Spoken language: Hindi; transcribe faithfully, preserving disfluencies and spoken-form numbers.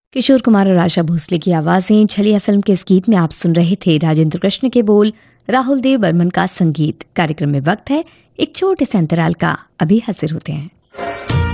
किशोर कुमार और आशा भोसले की आवाजें। छलिया फिल्म के इस गीत में आप सुन रहे थे राजेंद्र कृष्ण के बोल, राहुल देव बर्मन का संगीत। कार्यक्रम में वक्त है एक छोटे से अंतराल का, अभी हाजिर होते हैं।